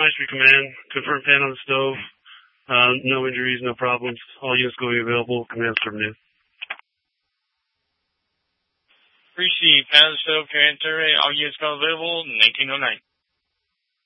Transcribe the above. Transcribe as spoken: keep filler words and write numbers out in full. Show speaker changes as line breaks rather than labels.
Maestro Command. Confirm pan on the stove. Uh, no injuries, no problems. All units going available. Command terminated.
Receive. Pan on the stove, command terminated. All units going available. nineteen oh nine.